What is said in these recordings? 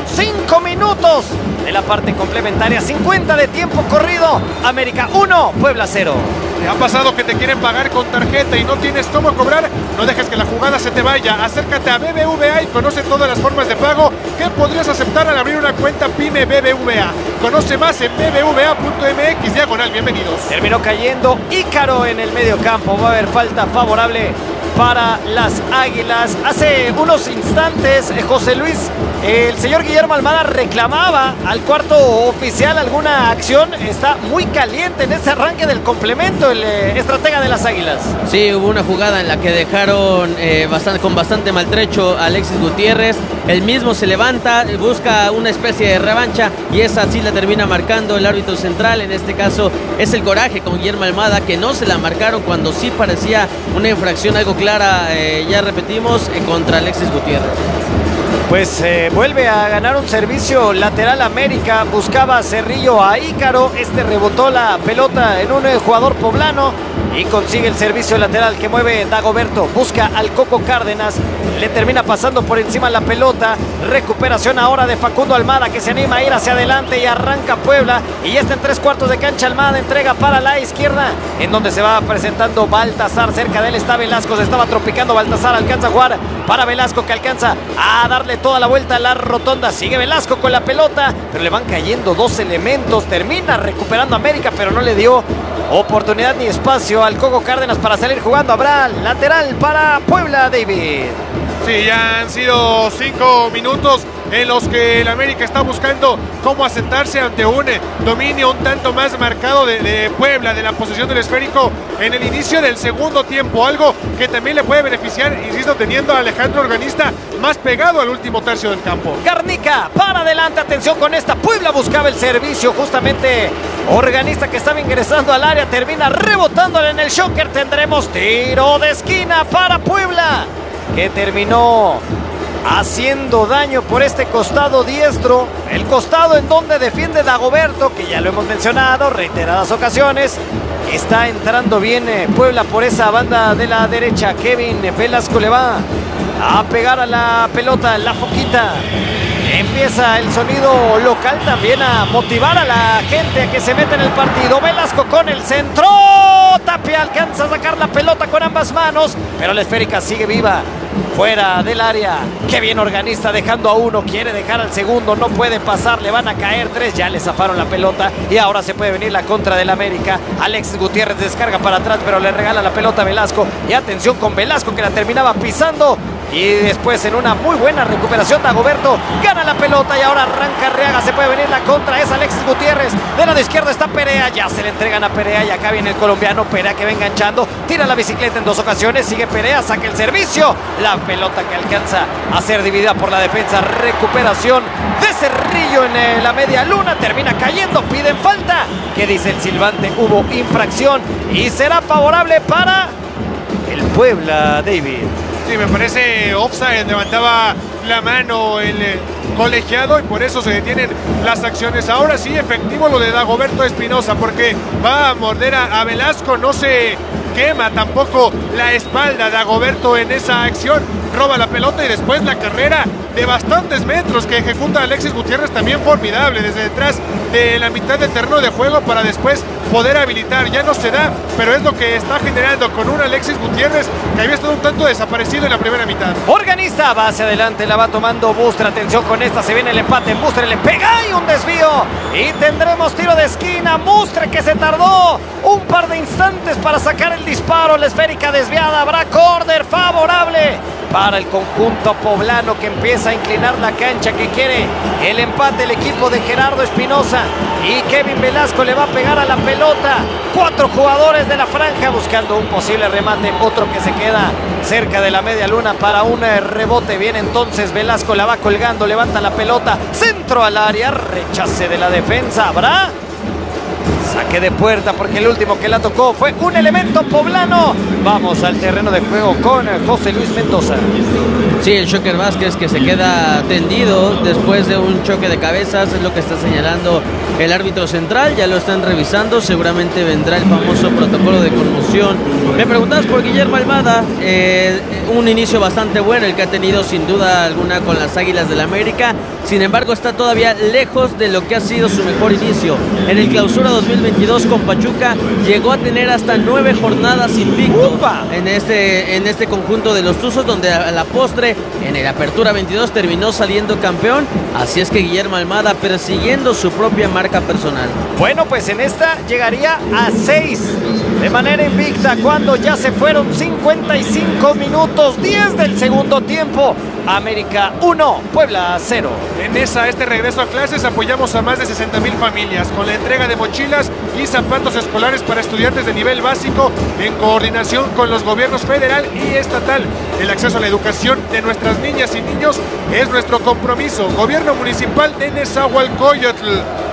5 minutos de la parte complementaria, 50 de tiempo corrido. América 1, Puebla 0. ¿Te ha pasado que te quieren pagar con tarjeta y no tienes cómo cobrar? No dejes que la jugada se te vaya. Acércate a BBVA y conoce todas las formas de pago que podrías aceptar al abrir una cuenta PYME BBVA. Conoce más en bbva.mx/bienvenidos. Terminó cayendo Ícaro en el medio campo. Va a haber falta favorable para las Águilas. Hace unos instantes, José Luis, el señor Guillermo Almada reclamaba al cuarto oficial alguna acción. Está muy caliente en ese arranque del complemento el estratega de las Águilas. Sí, hubo una jugada en la que dejaron con bastante maltrecho a Alexis Gutiérrez. Él mismo se levanta, busca una especie de revancha y esa sí la termina marcando el árbitro central. En este caso es el coraje con Guillermo Almada, que no se la marcaron cuando sí parecía una infracción algo clara, ya repetimos, contra Alexis Gutiérrez. Pues vuelve a ganar un servicio lateral América. Buscaba Cerrillo a Ícaro. Este rebotó la pelota en un jugador poblano y consigue el servicio lateral que mueve Dagoberto. Busca al Coco Cárdenas. Le termina pasando por encima la pelota. Recuperación ahora de Facundo Almada, que se anima a ir hacia adelante y arranca Puebla. Y ya está en 3/4 de cancha. Almada entrega para la izquierda, en donde se va presentando Baltasar. Cerca de él está Velasco. Se estaba tropicando Baltasar. Alcanza a jugar para Velasco, que alcanza a darle toda la vuelta a la rotonda. Sigue Velasco con la pelota, pero le van cayendo dos elementos. Termina recuperando América, pero no le dio oportunidad ni espacio al Coco Cárdenas para salir jugando. Habrá lateral para Puebla, David. Sí, ya han sido 5 minutos en los que el América está buscando cómo asentarse ante un dominio un tanto más marcado de Puebla, de la posesión del esférico en el inicio del segundo tiempo, algo que también le puede beneficiar, insisto, teniendo a Alejandro Organista más pegado al último tercio del campo. Garnica para adelante, atención con esta. Puebla buscaba el servicio, justamente Organista, que estaba ingresando al área, termina rebotándole en el shocker. Tendremos tiro de esquina para Puebla, que terminó haciendo daño por este costado diestro, el costado en donde defiende Dagoberto, que ya lo hemos mencionado reiteradas ocasiones. Está entrando bien Puebla por esa banda de la derecha. Kevin Velasco le va a pegar a la pelota, la foquita. Empieza el sonido local también a motivar a la gente a que se meta en el partido. Velasco con el centro. Tapia alcanza a sacar la pelota con ambas manos, pero la esférica sigue viva fuera del área. Qué bien Organista, dejando a uno, quiere dejar al segundo, no puede pasar, le van a caer 3, ya le zafaron la pelota y ahora se puede venir la contra del América. Alexis Gutiérrez descarga para atrás, pero le regala la pelota a Velasco, y atención con Velasco, que la terminaba pisando. Y después, en una muy buena recuperación, Dagoberto gana la pelota y ahora arranca Arriaga. Se puede venir la contra, es Alexis Gutiérrez. Del lado izquierdo está Perea, ya se le entregan a Perea y acá viene el colombiano. Perea, que va enganchando, tira la bicicleta en 2 ocasiones, sigue Perea, saca el servicio. La pelota que alcanza a ser dividida por la defensa. Recuperación de Cerrillo en la media luna, termina cayendo, piden falta. ¿Qué dice el silbante? Hubo infracción y será favorable para el Puebla, David. Sí, me parece offside, levantaba la mano el colegiado y por eso se detienen las acciones. Ahora sí, efectivo lo de Dagoberto Espinosa, porque va a morder a Velasco, no se quema tampoco la espalda Dagoberto en esa acción, roba la pelota y después la carrera de bastantes metros que ejecuta Alexis Gutiérrez, también formidable, desde detrás de la mitad del terreno de juego para después poder habilitar. Ya no se da, pero es lo que está generando con un Alexis Gutiérrez que había estado un tanto desaparecido en la primera mitad. Organista va hacia adelante, la va tomando Bustre. Atención con esta, se viene el empate. Bustre le pega y un desvío. Y tendremos tiro de esquina. Bustre, que se tardó un par de instantes para sacar el disparo. La esférica desviada. Habrá córner favorable para el conjunto poblano, que empieza a inclinar la cancha, que quiere el empate el equipo de Gerardo Espinosa. Y Kevin Velasco le va a pegar a la pelota. 4 jugadores de la franja buscando un posible remate. Otro que se queda cerca de la media luna para un rebote. Viene entonces Velasco, la va colgando, levanta la pelota, centro al área, rechace de la defensa. ¿Habrá? Saque de puerta porque el último que la tocó fue un elemento poblano. Vamos al terreno de juego con José Luis Mendoza. Sí, el Shocker Vázquez que se queda tendido después de un choque de cabezas, es lo que está señalando el árbitro central, ya lo están revisando, seguramente vendrá el famoso protocolo de conmoción. Me preguntabas por Guillermo Almada, un inicio bastante bueno el que ha tenido sin duda alguna con las Águilas del América, sin embargo está todavía lejos de lo que ha sido su mejor inicio. En el Clausura 2022 con Pachuca llegó a tener hasta 9 jornadas invicto en este conjunto de los Tuzos, donde a la postre en el Apertura 22 terminó saliendo campeón, así es que Guillermo Almada persiguiendo su propia marca personal. Bueno, pues en esta llegaría a 6 de manera invicta cuando ya se fueron 55 minutos, 10 del segundo tiempo. América 1, Puebla 0. En este regreso a clases apoyamos a más de 60,000 familias con la entrega de mochilas y zapatos escolares para estudiantes de nivel básico en coordinación con los gobiernos federal y estatal. El acceso a la educación de nuestras niñas y niños es nuestro compromiso. Gobierno municipal de Nezahualcóyotl.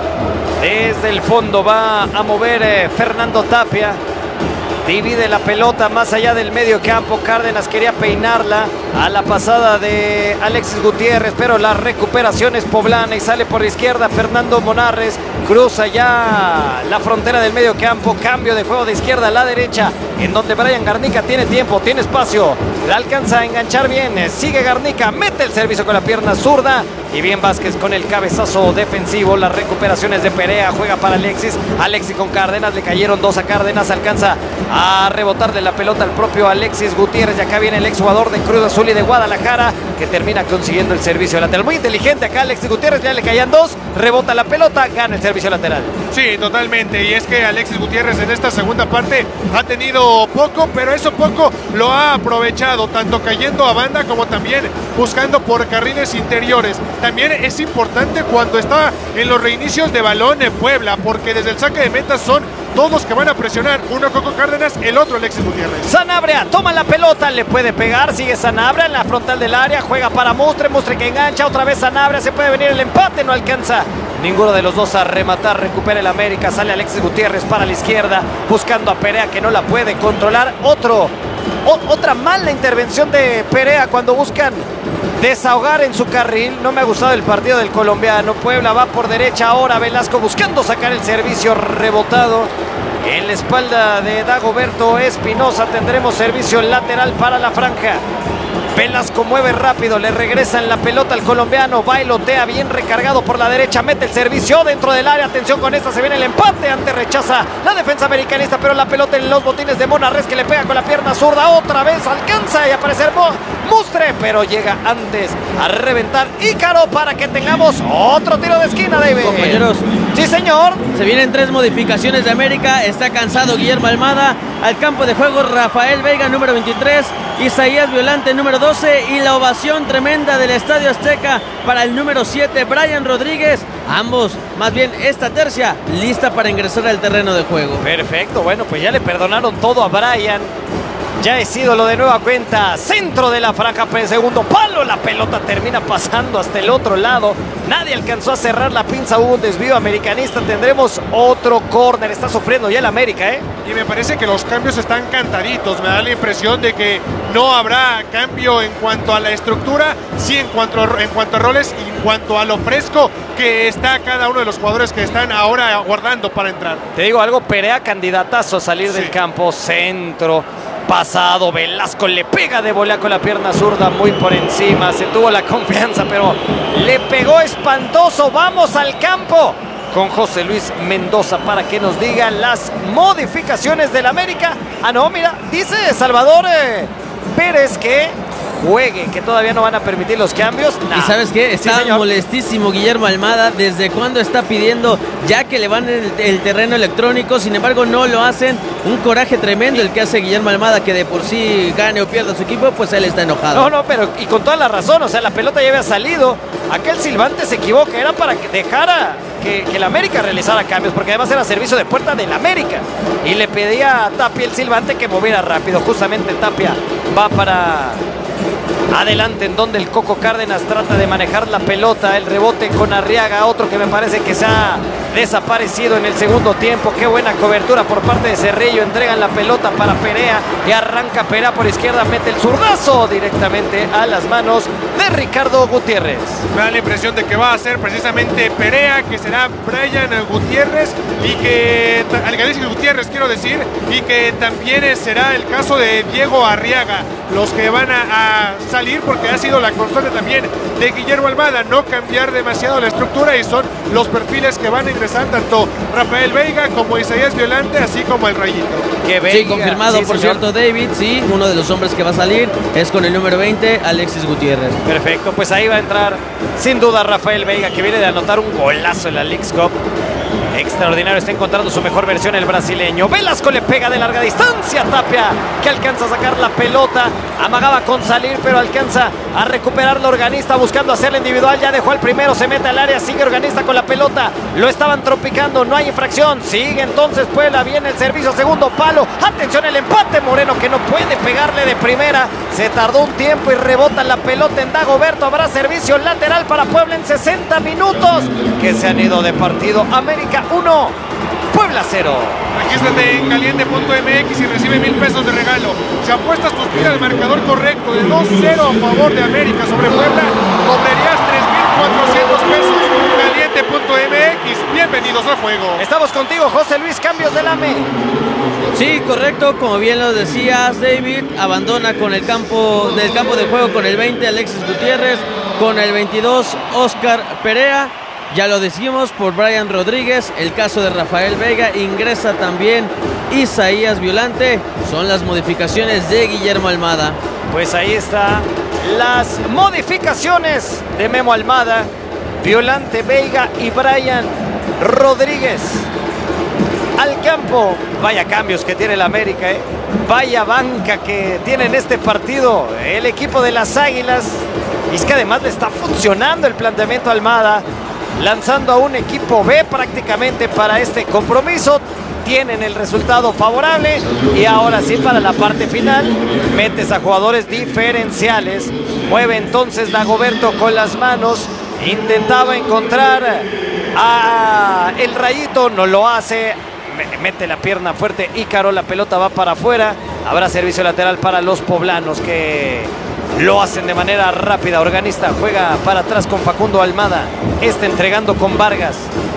Desde el fondo va a mover Fernando Tapia. Divide la pelota más allá del medio campo. Cárdenas quería peinarla a la pasada de Alexis Gutiérrez, pero la recuperación es poblana y sale por la izquierda Fernando Monarres. Cruza ya la frontera del medio campo. Cambio de juego de izquierda a la derecha, en donde Brian Garnica tiene tiempo, tiene espacio. La alcanza a enganchar bien. Sigue Garnica, mete el servicio con la pierna zurda. Y bien Vázquez con el cabezazo defensivo. Las recuperaciones de Perea, juega para Alexis. Alexis con Cárdenas, le cayeron 2 a Cárdenas. Alcanza a rebotar de la pelota el propio Alexis Gutiérrez. Y acá viene el exjugador de Cruz Azul y de Guadalajara, que termina consiguiendo el servicio lateral. Muy inteligente acá Alexis Gutiérrez, ya le caían 2. Rebota la pelota, gana el servicio lateral. Sí, totalmente. Y es que Alexis Gutiérrez en esta segunda parte ha tenido poco, pero eso poco lo ha aprovechado, tanto cayendo a banda como también buscando por carriles interiores. También es importante cuando está en los reinicios de balón en Puebla, porque desde el saque de meta son todos que van a presionar. Uno Coco Cárdenas, el otro Alexis Gutiérrez. Sanabria toma la pelota, le puede pegar, sigue Sanabria en la frontal del área, juega para Mustre, Mustre que engancha, otra vez Sanabria, se puede venir el empate, no alcanza ninguno de los dos a rematar. Recupera el América, sale Alexis Gutiérrez para la izquierda, buscando a Perea que no la puede controlar. Otra mala intervención de Perea cuando buscan desahogar en su carril. No me ha gustado el partido del colombiano. Puebla va por derecha ahora, Velasco buscando sacar el servicio, rebotado en la espalda de Dagoberto Espinosa. Tendremos servicio lateral para la franja. Velasco mueve rápido, le regresan la pelota al colombiano, bailotea bien recargado por la derecha, mete el servicio dentro del área. Atención con esta, se viene el empate, antes rechaza la defensa americanista, pero la pelota en los botines de Monarres, que le pega con la pierna zurda, otra vez alcanza y aparecer Mustre, pero llega antes a reventar Ícaro para que tengamos otro tiro de esquina, David. Compañeros, sí señor, se vienen 3 modificaciones de América. Está cansado Guillermo Almada. Al campo de juego Rafael Veiga, número 23, Isaías Violante, número 12, y la ovación tremenda del Estadio Azteca para el número 7, Brian Rodríguez. Ambos, más bien esta tercia, lista para ingresar al terreno de juego. Perfecto, bueno, pues ya le perdonaron todo a Brian. Ya es ídolo de nueva cuenta. Centro de la franja, pero en segundo palo la pelota termina pasando hasta el otro lado. Nadie alcanzó a cerrar la pinza, hubo un desvío americanista. Tendremos otro córner. Está sufriendo ya el América, ¿eh? Y me parece que los cambios están cantaditos. Me da la impresión de que no habrá cambio en cuanto a la estructura, sí en cuanto a roles y en cuanto a lo fresco que está cada uno de los jugadores que están ahora aguardando para entrar. Te digo algo, Perea candidatazo a salir del campo. Centro pasado, Velasco le pega de volea con la pierna zurda muy por encima, se tuvo la confianza, pero le pegó espantoso. Vamos al campo con José Luis Mendoza para que nos diga las modificaciones del América. Ah, no, mira, dice Salvador Pérez que juegue, que todavía no van a permitir los cambios. Nah. ¿Y sabes qué? Está molestísimo Guillermo Almada. ¿Desde cuándo está pidiendo ya que le van el terreno electrónico? Sin embargo, no lo hacen. Un coraje tremendo el que hace Guillermo Almada, que de por sí gane o pierda su equipo, pues él está enojado. No, pero y con toda la razón. O sea, la pelota ya había salido. Aquel silbante se equivoca. Era para que dejara que el América realizara cambios, porque además era servicio de puerta del América. Y le pedía a Tapia, el silbante, que moviera rápido. Justamente Tapia va para adelante, en donde el Coco Cárdenas trata de manejar la pelota. El rebote con Arriaga, otro que me parece que se ha desaparecido en el segundo tiempo. Qué buena cobertura por parte de Cerrillo. Entregan la pelota para Perea y arranca Perea por izquierda. Mete el zurdazo directamente a las manos de Ricardo Gutiérrez. Me da la impresión de que va a ser precisamente Perea, que será Brian Gutiérrez y que Alexis Gutiérrez, quiero decir, y que también será el caso de Diego Arriaga, los que van a salir, porque ha sido la constante también de Guillermo Almada, no cambiar demasiado la estructura, y son los perfiles que van a ingresar tanto Rafael Veiga como Isaías Violante, así como el Rayito. Sí, confirmado, sí, por cierto, David, sí, uno de los hombres que va a salir es con el número 20, Alexis Gutiérrez. Perfecto, pues ahí va a entrar sin duda Rafael Veiga, que viene de anotar un golazo en la Leagues Cup. Extraordinario, está encontrando su mejor versión el brasileño. Velasco le pega de larga distancia a Tapia, que alcanza a sacar la pelota. Amagaba con salir, pero alcanza a recuperarlo Organista, buscando hacerla individual. Ya dejó al primero, se mete al área, sigue Organista con la pelota. Lo estaban tropicando, no hay infracción. Sigue entonces Puebla, viene el servicio, segundo palo. Atención, el empate, Moreno, que no puede pegarle de primera. Se tardó un tiempo y rebota la pelota en Dagoberto. Habrá servicio lateral para Puebla en 60 minutos, que se han ido de partido. América 1, Puebla 0. Regístrate en caliente.mx y recibe 1,000 pesos de regalo. Si apuestas tus tiras al marcador correcto de 2-0 a favor de América sobre Puebla, cobrarías 3,400 pesos. Caliente.mx, bienvenidos al juego. Estamos contigo, José Luis, cambios del AME. Sí, correcto, como bien lo decías, David, abandona con el campo de juego con el 20 Alexis Gutiérrez, con el 22 Oscar Perea. Ya lo decimos por Brian Rodríguez, el caso de Rafael Veiga, ingresa también Isaías Violante. Son las modificaciones de Guillermo Almada. Pues ahí está las modificaciones de Memo Almada. Violante, Veiga y Brian Rodríguez al campo. Vaya cambios que tiene el América, ¿eh? Vaya banca que tiene en este partido el equipo de las Águilas. Y es que además le está funcionando el planteamiento a Almada, lanzando a un equipo B prácticamente para este compromiso. Tienen el resultado favorable y ahora sí, para la parte final metes a jugadores diferenciales. Mueve entonces Dagoberto con las manos, intentaba encontrar a el Rayito, no lo hace, mete la pierna fuerte Ícaro, la pelota va para afuera. Habrá servicio lateral para los poblanos, que lo hacen de manera rápida. Organista juega para atrás con Facundo Almada, entregando con Vargas.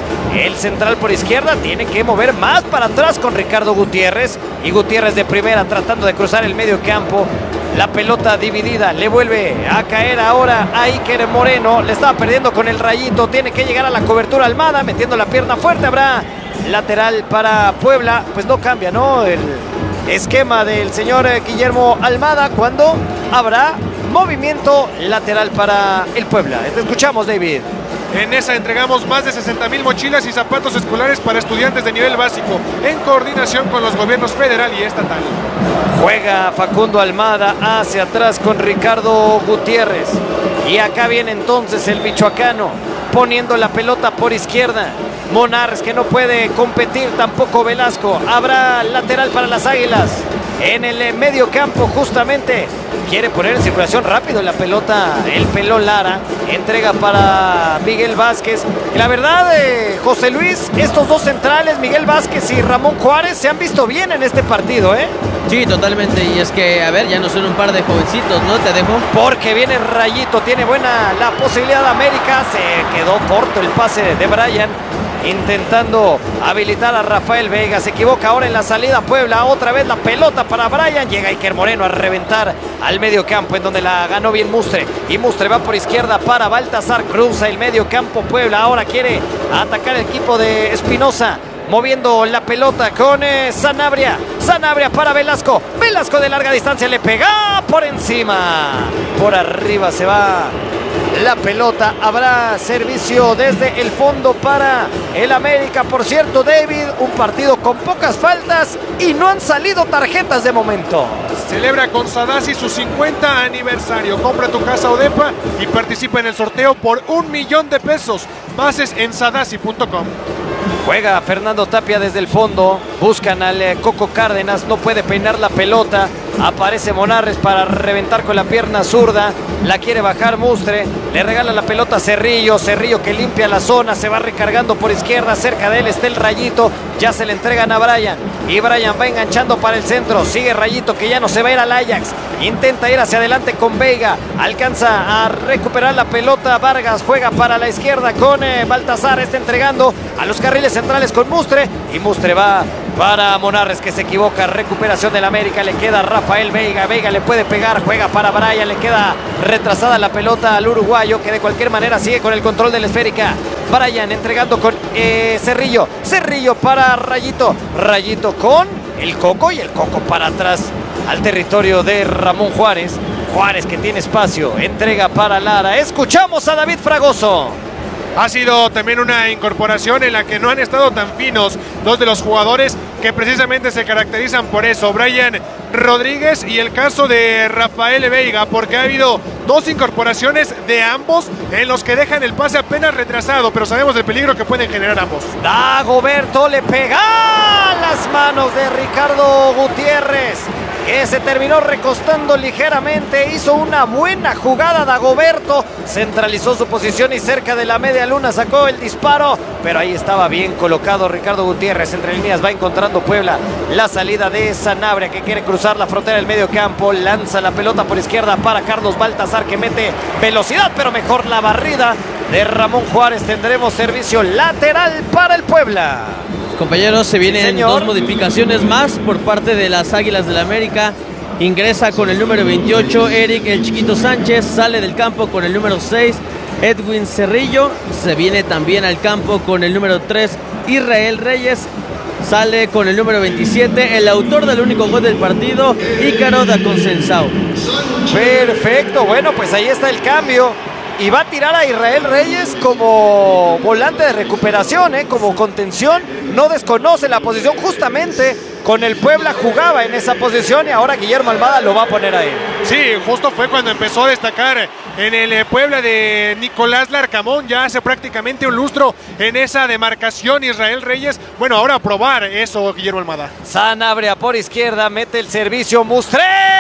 El central por izquierda tiene que mover más para atrás con Ricardo Gutiérrez, y Gutiérrez de primera tratando de cruzar el medio campo. La pelota dividida, le vuelve a caer ahora a Iker Moreno, le estaba perdiendo con el Rayito, tiene que llegar a la cobertura Almada, metiendo la pierna fuerte. Habrá lateral para Puebla. Pues no cambia, ¿no?, el esquema del señor Guillermo Almada, cuando habrá movimiento lateral para el Puebla. Te escuchamos, David. En esa entregamos más de 60,000 mochilas y zapatos escolares para estudiantes de nivel básico, en coordinación con los gobiernos federal y estatal. Juega Facundo Almada hacia atrás con Ricardo Gutiérrez. Y acá viene entonces el michoacano, poniendo la pelota por izquierda. Monarres, que no puede competir tampoco Velasco. Habrá lateral para las Águilas. En el medio campo justamente quiere poner en circulación rápido la pelota el Pelón Lara. Entrega para Miguel Vázquez. Y la verdad, José Luis, estos dos centrales, Miguel Vázquez y Ramón Juárez, se han visto bien en este partido, ¿eh? Sí, totalmente. Y es que, a ver, ya no son un par de jovencitos, ¿no? Te dejo. Porque viene Rayito, tiene buena la posibilidad de América. Se quedó corto el pase de Brian, intentando habilitar a Rafael Veiga. Se equivoca ahora en la salida Puebla. Otra vez la pelota para Brian. Llega Iker Moreno a reventar al medio campo, en donde la ganó bien Mustre. Y Mustre va por izquierda para Baltasar. Cruza el medio campo Puebla. Ahora quiere atacar el equipo de Espinosa, moviendo la pelota con Sanabria. Sanabria para Velasco. Velasco de larga distancia le pega por encima. Por arriba se va la pelota. Habrá servicio desde el fondo para el América. Por cierto, David, un partido con pocas faltas y no han salido tarjetas de momento. Celebra con Sadasi su 50 aniversario. Compra tu casa o depa y participa en el sorteo por 1,000,000 de pesos. Bases en sadasi.com. Juega Fernando Tapia desde el fondo. Buscan al Coco Cárdenas. No puede peinar la pelota. Aparece Monarres para reventar con la pierna zurda. La quiere bajar Mustre. Le regala la pelota a Cerrillo. Cerrillo que limpia la zona. Se va recargando por izquierda. Cerca de él está el Rayito. Ya se le entregan a Brian. Y Brian va enganchando para el centro. Sigue Rayito que ya no se va a ir al Ajax. Intenta ir hacia adelante con Veiga. Alcanza a recuperar la pelota. Vargas juega para la izquierda con Baltazar. Está entregando a los carriles centrales con Mustre. Y Mustre va para Monarres que se equivoca. Recuperación del América. Le queda Rafael Veiga. Veiga le puede pegar. Juega para Brian. Le queda retrasada la pelota al uruguayo que de cualquier manera sigue con el control de la esférica. Brian entregando con Cerrillo. Cerrillo para Rayito. Rayito con el Coco y el Coco para atrás al territorio de Ramón Juárez. Juárez que tiene espacio. Entrega para Lara. Escuchamos a David Fragoso. Ha sido también una incorporación en la que no han estado tan finos dos de los jugadores que precisamente se caracterizan por eso, Brian Rodríguez y el caso de Rafael Veiga, porque ha habido dos incorporaciones de ambos en los que dejan el pase apenas retrasado, pero sabemos del peligro que pueden generar ambos. Dagoberto le pega a las manos de Ricardo Gutiérrez, que se terminó recostando ligeramente. Hizo una buena jugada Dagoberto, centralizó su posición y cerca de la media luna sacó el disparo, pero ahí estaba bien colocado Ricardo Gutiérrez. Entre líneas va encontrando Puebla la salida de Sanabria que quiere cruzar la frontera del medio campo. Lanza la pelota por izquierda para Carlos Baltazar que mete velocidad, pero mejor la barrida de Ramón Juárez. Tendremos servicio lateral para el Puebla. Compañeros, se vienen Sí, dos modificaciones más por parte de las Águilas del América. Ingresa con el número 28 Eric el Chiquito Sánchez, sale del campo con el número 6 Edwin Cerrillo, se viene también al campo con el número 3 Israel Reyes, sale con el número 27 el autor del único gol del partido, Ícaro da Consensao. Perfecto, bueno, pues ahí está el cambio. Y va a tirar a Israel Reyes como volante de recuperación, como contención. No desconoce la posición, justamente con el Puebla jugaba en esa posición y ahora Guillermo Almada lo va a poner ahí. Sí, justo fue cuando empezó a destacar en el Puebla de Nicolás Larcamón. Ya hace prácticamente un lustro en esa demarcación Israel Reyes. Bueno, ahora a probar eso Guillermo Almada. Sanabria por izquierda, mete el servicio. Mustre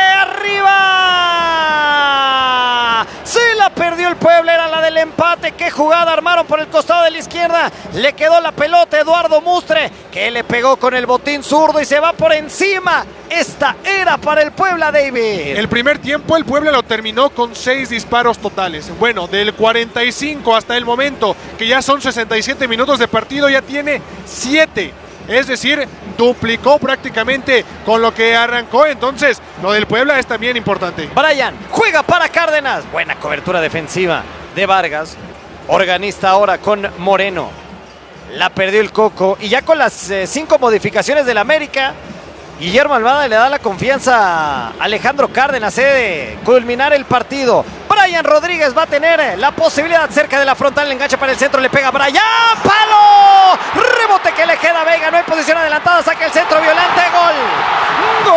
arriba. Se la perdió el Puebla, era la del empate. Qué jugada armaron por el costado de la izquierda. Le quedó la pelota a Eduardo Mustre, que le pegó con el botín zurdo y se va por encima. Esta era para el Puebla, David. El primer tiempo el Puebla lo terminó con 6 disparos totales. Bueno, del 45 hasta el momento, que ya son 67 minutos de partido, ya tiene 7. Es decir, duplicó prácticamente con lo que arrancó. Entonces, lo del Puebla es también importante. Brian juega para Cárdenas. Buena cobertura defensiva de Vargas. Organista ahora con Moreno. La perdió el Coco. Y ya con las 5 modificaciones del América, Guillermo Almada le da la confianza a Alejandro Cárdenas de culminar el partido. Brian Rodríguez va a tener la posibilidad cerca de la frontal. Le engancha para el centro, le pega Brian. ¡Palo! Rebote que le queda a Veiga. No hay posición adelantada. Saca el centro violante. ¡Gol!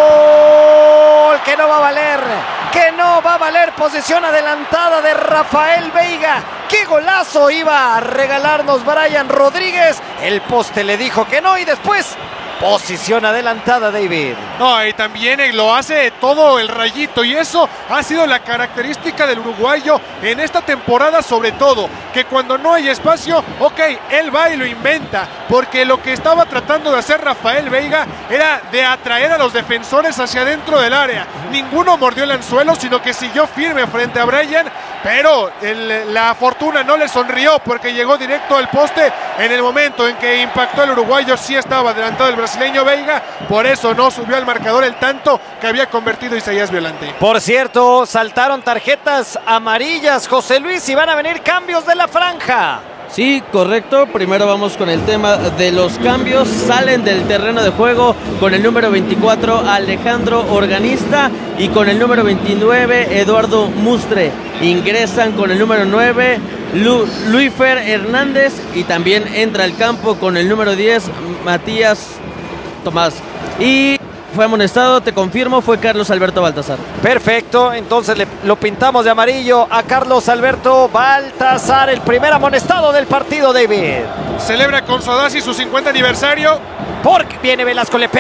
¡Gol! Que no va a valer. Que no va a valer. Posición adelantada de Rafael Veiga. ¡Qué golazo iba a regalarnos Brian Rodríguez! El poste le dijo que no y después posición adelantada, David. No, y también lo hace todo el Rayito, y eso ha sido la característica del uruguayo en esta temporada, sobre todo, que cuando no hay espacio, ok, él va y lo inventa, porque lo que estaba tratando de hacer Rafael Veiga era de atraer a los defensores hacia adentro del área. Ninguno mordió el anzuelo, sino que siguió firme frente a Brian, pero la fortuna no le sonrió porque llegó directo al poste en el momento en que impactó el uruguayo. Sí estaba adelantado el brasileño Veiga, por eso no subió al marcador el tanto que había convertido Isaías Violante. Por cierto, saltaron tarjetas amarillas, José Luis, y van a venir cambios de la franja. Sí, correcto. Primero vamos con el tema de los cambios. Salen del terreno de juego con el número 24 Alejandro Organista y con el número 29 Eduardo Mustre. Ingresan con el número 9 Luifer Hernández y también entra al campo con el número 10 Matías Tomás. Y fue amonestado, te confirmo, fue Carlos Alberto Baltazar. Perfecto, entonces lo pintamos de amarillo a Carlos Alberto Baltazar, el primer amonestado del partido, David. Celebra con Sodasi su 50 aniversario. Porque viene Velasco, le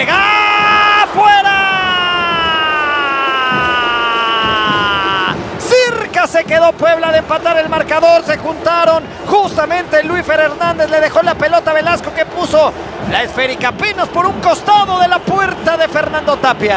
pega ¡fuera! cerca se quedó Puebla de empatar el marcador. Se juntaron justamente. Luífer Hernández le dejó la pelota a Velasco, que puso la esférica apenas por un costado de la puerta de Fernando Tapia.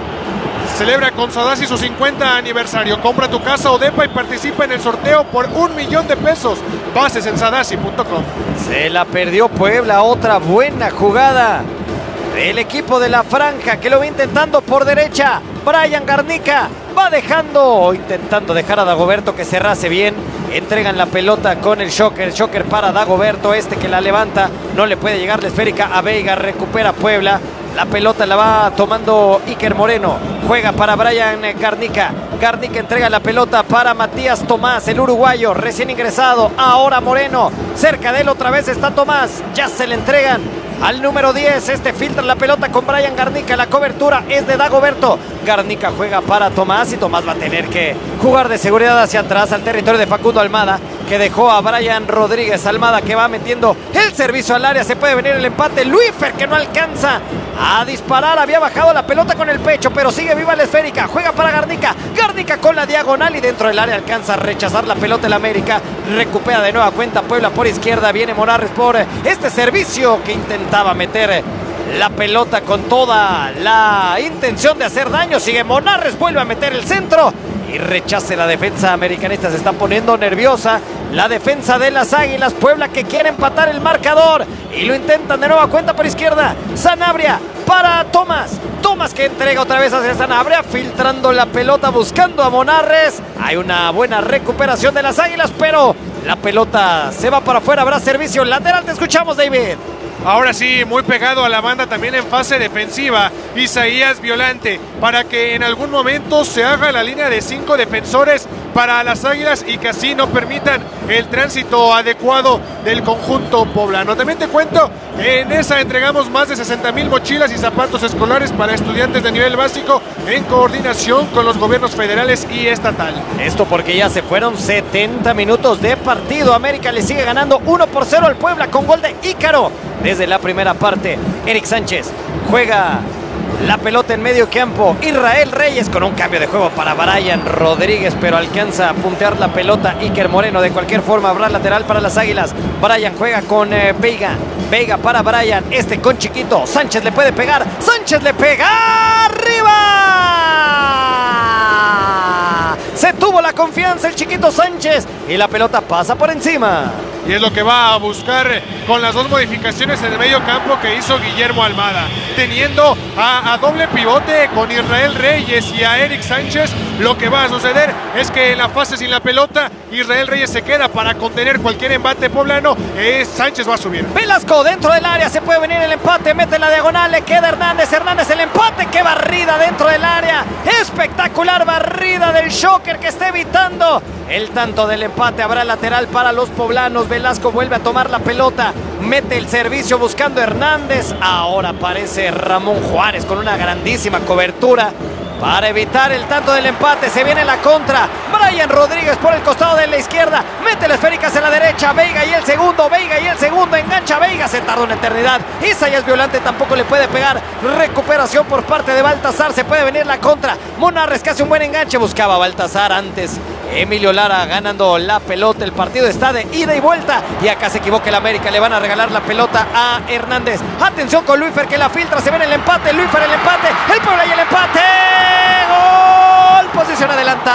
Celebra con Sadasi su 50 aniversario. Compra tu casa o depa y participa en el sorteo por $1,000,000 de pesos. Bases en sadasi.com. Se la perdió Puebla. Otra buena jugada del equipo de la franja, que lo va intentando por derecha. Brian Garnica va intentando dejar a Dagoberto que cerrase bien. Entregan la pelota con el Shocker para Dagoberto, que la levanta. No le puede llegar la esférica a Veiga. Recupera Puebla. La pelota la va tomando Iker Moreno. Juega para Brian Garnica. Garnica entrega la pelota para Matías Tomás, el uruguayo recién ingresado. Ahora Moreno. Cerca de él otra vez está Tomás. Ya se le entregan al número 10. Filtra la pelota con Brian Garnica. La cobertura es de Dagoberto. Garnica juega para Tomás y Tomás va a tener que jugar de seguridad hacia atrás al territorio de Facundo Almada, que dejó a Brian Rodríguez. Almada que va metiendo el servicio al área. Se puede venir el empate. Luífer, que no alcanza a disparar. Había bajado la pelota con el pecho, pero sigue viva la esférica. Juega para Garnica. Garnica con la diagonal y dentro del área alcanza a rechazar la pelota el América. Recupera de nueva cuenta Puebla por izquierda. Viene Monarres por este servicio que intentaba meter la pelota con toda la intención de hacer daño. Sigue Monarres, vuelve a meter el centro y rechace la defensa americanista. Se está poniendo nerviosa la defensa de las Águilas. Puebla que quiere empatar el marcador y lo intentan de nueva cuenta por izquierda. Sanabria para Tomás. Tomás que entrega otra vez hacia Sanabria, filtrando la pelota buscando a Monarres. Hay una buena recuperación de las Águilas, pero la pelota se va para afuera. Habrá servicio lateral. Te escuchamos, David. Ahora sí, muy pegado a la banda también en fase defensiva, Isaías Violante, para que en algún momento se haga la línea de 5 defensores para las Águilas y que así no permitan el tránsito adecuado del conjunto poblano. También te cuento que en esa entregamos más de 60,000 mochilas y zapatos escolares para estudiantes de nivel básico en coordinación con los gobiernos federales y estatal. Esto porque ya se fueron 70 minutos de partido. América le sigue ganando 1-0 al Puebla con gol de Ícaro desde la primera parte. Eric Sánchez juega la pelota en medio campo. Israel Reyes con un cambio de juego para Brian Rodríguez, pero alcanza a puntear la pelota Iker Moreno. De cualquier forma habrá lateral para las Águilas. Brian juega con Veiga. Veiga para Brian, con Chiquito. Sánchez le puede pegar. Sánchez le pega. ¡Arriba! Se tuvo la confianza el Chiquito Sánchez y la pelota pasa por encima. Y es lo que va a buscar con las dos modificaciones en el medio campo que hizo Guillermo Almada. Teniendo a doble pivote con Israel Reyes y a Eric Sánchez, lo que va a suceder es que en la fase sin la pelota, Israel Reyes se queda para contener cualquier embate poblano. Sánchez va a subir. Velasco dentro del área, se puede venir el empate, mete la diagonal, le queda Hernández. Hernández el empate, qué barrida dentro del área. Espectacular barrida del Shocker que está evitando el tanto del empate. Habrá lateral para los poblanos. Velasco vuelve a tomar la pelota, mete el servicio buscando a Hernández. Ahora aparece Ramón Juárez con una grandísima cobertura para evitar el tanto del empate. Se viene la contra. Brian Rodríguez por el costado de la izquierda. Mete la esférica hacia la derecha. Veiga y el segundo. Engancha Veiga. Se tarda una eternidad. Isaías Violante tampoco le puede pegar. Recuperación por parte de Baltazar. Se puede venir la contra. Monarres que hace un buen enganche. Buscaba Baltazar antes. Emilio Lara ganando la pelota. El partido está de ida y vuelta. Y acá se equivoca el América. Le van a regalar la pelota a Hernández. Atención con Luífer que la filtra. Se viene el empate. Luífer el empate. El Puebla y el empate. ¡Gol! Posición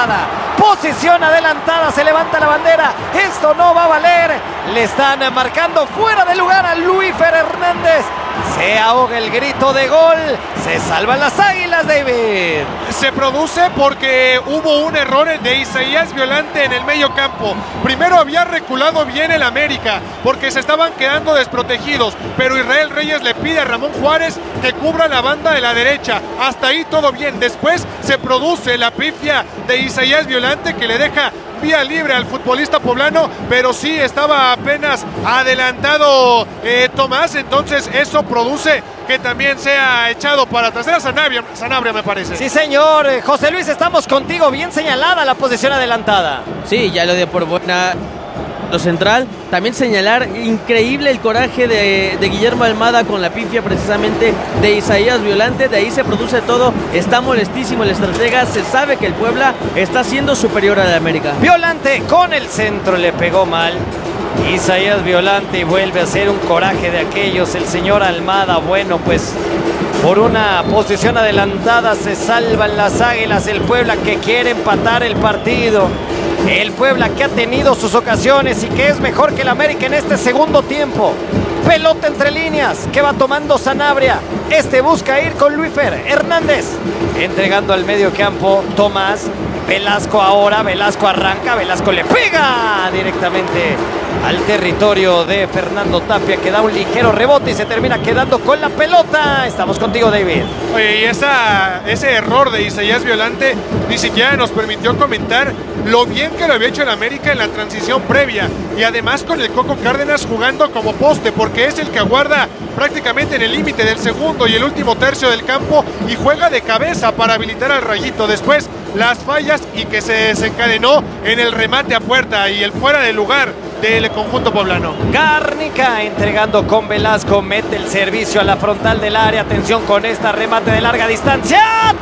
adelantada. Se levanta la bandera. Esto no va a valer. Le están marcando fuera de lugar a Luífer Hernández. Se ahoga el grito de gol. Se salvan las Águilas, David. Se produce porque hubo un error de Isaías Violante en el medio campo. Primero había reculado bien el América porque se estaban quedando desprotegidos, pero Israel Reyes le pide a Ramón Juárez que cubra la banda de la derecha. Hasta ahí todo bien. Después se produce la pifia de Isaías Violante que le deja vía libre al futbolista poblano, pero sí estaba apenas adelantado Tomás. Entonces eso produce que también sea echado para atrás. Era Sanabria, me parece. Sí, señor. José Luis, estamos contigo. Bien señalada la posición adelantada. Sí, ya lo dio por buena central. También señalar increíble el coraje de Guillermo Almada con la pifia precisamente de Isaías Violante. De ahí se produce todo. Está molestísimo el estratega. Se sabe que el Puebla está siendo superior al América. Violante con el centro le pegó mal. Isaías Violante y vuelve a ser un coraje de aquellos. El señor Almada, bueno, pues por una posición adelantada se salvan las Águilas. El Puebla que quiere empatar el partido. El Puebla que ha tenido sus ocasiones y que es mejor que el América en este segundo tiempo. Pelota entre líneas que va tomando Sanabria. Busca ir con Luífer Hernández. Entregando al medio campo Tomás. Velasco ahora, Velasco arranca, Velasco le pega directamente al territorio de Fernando Tapia, que da un ligero rebote y se termina quedando con la pelota. Estamos contigo, David. Oye, y ese error de Isaías Violante ni siquiera nos permitió comentar lo bien que lo había hecho el América en la transición previa, y además con el Coco Cárdenas jugando como poste, porque es el que aguarda prácticamente en el límite del segundo y el último tercio del campo y juega de cabeza para habilitar al Rayito. Después las fallas y que se desencadenó en el remate a puerta y el fuera de lugar del conjunto poblano. Garnica entregando con Velasco, mete el servicio a la frontal del área. Atención con esta remate de larga distancia.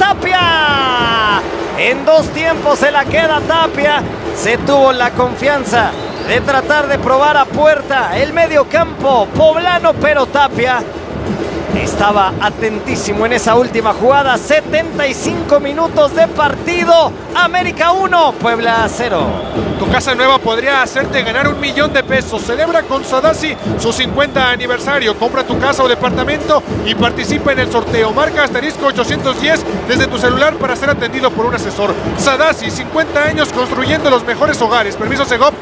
¡Tapia! En dos tiempos se la queda Tapia. Se tuvo la confianza de tratar de probar a puerta el medio campo poblano, pero Tapia estaba atentísimo en esa última jugada. 75 minutos de partido. América 1, Puebla 0. Tu casa nueva podría hacerte ganar $1,000,000. Celebra con Sadasi su 50 aniversario. Compra tu casa o departamento y participa en el sorteo. Marca *810 desde tu celular para ser atendido por un asesor. Sadasi, 50 años construyendo los mejores hogares. Permiso Segov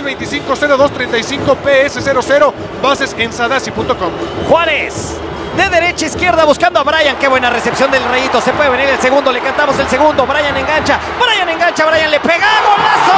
2025-0235 PS00. Bases en sadasi.com. Juárez de derecha a izquierda buscando a Brian. Qué buena recepción del Rayito. Se puede venir el segundo. Le cantamos el segundo. Brian engancha. Brian le pega. ¡Golazo!